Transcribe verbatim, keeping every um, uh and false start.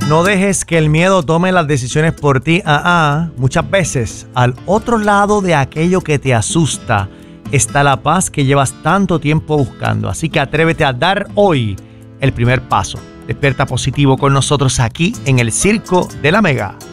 No dejes que el miedo tome las decisiones por ti. Ah, ah. Muchas veces, al otro lado de aquello que te asusta, está la paz que llevas tanto tiempo buscando. Así que atrévete a dar hoy el primer paso. Despierta positivo con nosotros aquí en el Circo de la Mega.